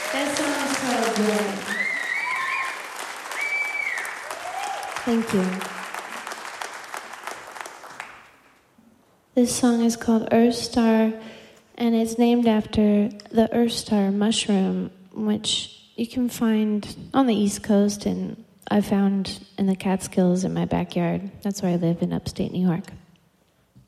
That song is called Joy. Thank you. This song is called Earth Star, and it's named after the Earth Star mushroom, which you can find on the East Coast, and I found in the Catskills in my backyard. That's where I live in upstate New York.